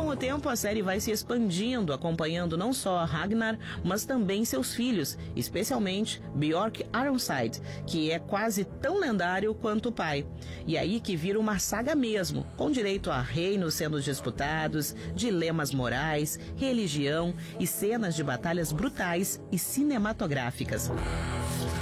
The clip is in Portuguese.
Com o tempo, a série vai se expandindo, acompanhando não só Ragnar, mas também seus filhos, especialmente Bjork Ironside, que é quase tão lendário quanto o pai. E aí que vira uma saga mesmo, com direito a reinos sendo disputados, dilemas morais, religião e cenas de batalhas brutais e cinematográficas.